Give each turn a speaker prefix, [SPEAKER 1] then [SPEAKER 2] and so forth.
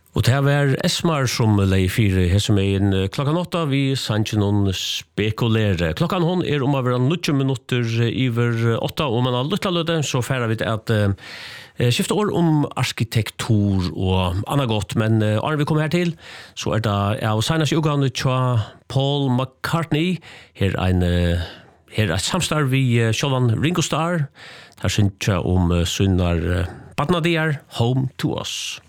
[SPEAKER 1] Og det var Esmar som lei fire hessemeien klokkan 8 vi sannsyn hon spekulere. Klokkan hon om å være 90 minutter iver 8, og man har lytta lødde, så færer vi til at skifte år om arkitektur og anna godt, men Arne vi kommer her til, så det av senast i ugan tja Paul McCartney, her er samstarv vi Sjåvan Ringo Starr, her synes jeg om sunnar Badnadier, Home to Us.